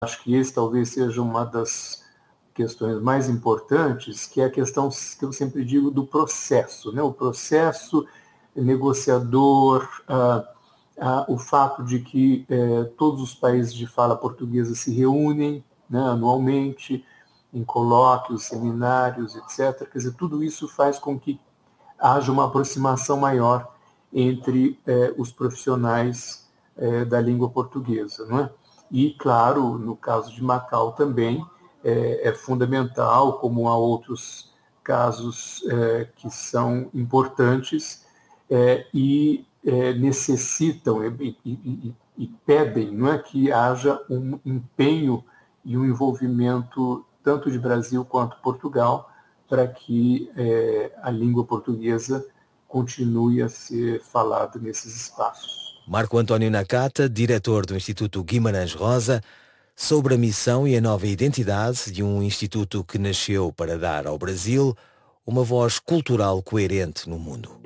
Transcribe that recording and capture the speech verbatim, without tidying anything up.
Acho que esse talvez seja uma das questões mais importantes, que é a questão que eu sempre digo do processo, né? O processo negociador, ah, ah, o fato de que eh, todos os países de fala portuguesa se reúnem, né, anualmente, em colóquios, seminários, etcétera. Quer dizer, tudo isso faz com que haja uma aproximação maior entre eh, os profissionais eh, da língua portuguesa, não é? E, claro, no caso de Macau também é, é fundamental, como há outros casos é, que são importantes é, e é, necessitam e, e, e, e pedem, não é, que haja um empenho e um envolvimento tanto de Brasil quanto Portugal para que é, a língua portuguesa continue a ser falada nesses espaços. Marco António Nakata, diretor do Instituto Guimarães Rosa, sobre a missão e a nova identidade de um instituto que nasceu para dar ao Brasil uma voz cultural coerente no mundo.